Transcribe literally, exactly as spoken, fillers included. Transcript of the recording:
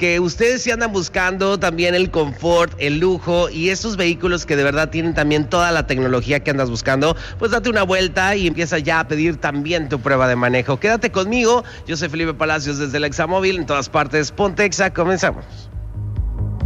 que ustedes sí andan buscando también el confort, el lujo y esos vehículos que de verdad tienen también toda la tecnología que andas buscando, pues date una vuelta y empieza ya a pedir también tu prueba de manejo. Quédate conmigo, yo soy Felipe Palacios desde el Examóvil, en todas partes, Ponte Exa, comenzamos.